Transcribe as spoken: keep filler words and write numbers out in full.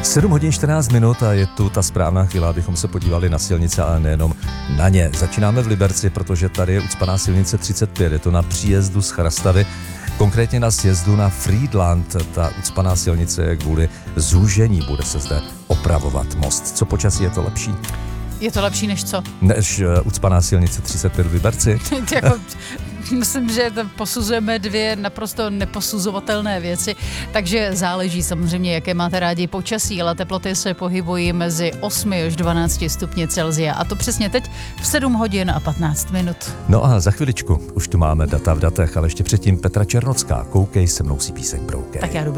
sedm hodin čtrnáct minut a je tu ta správná chvíle, abychom se podívali na silnice, ale nejenom na ně. Začínáme v Liberci, protože tady je ucpaná silnice třicet pět, je to na příjezdu z Chrastavy, konkrétně na sjezdu na Frýdlant. Ta ucpaná silnice je kvůli zúžení, bude se zde opravovat most. Co počasí, je to lepší? Je to lepší než co? Než uh, ucpaná silnice třicet pět v Liberci? jako, myslím, že posuzujeme dvě naprosto neposuzovatelné věci, takže záleží samozřejmě, jaké máte rádi počasí, ale teploty se pohybují mezi osmi až dvanácti stupně Celsia a to přesně teď v sedm hodin a patnáct minut. No a za chviličku už tu máme data v datech, ale ještě předtím Petra Černocká. Koukej, se mnou si píseň broukej. Tak já jdu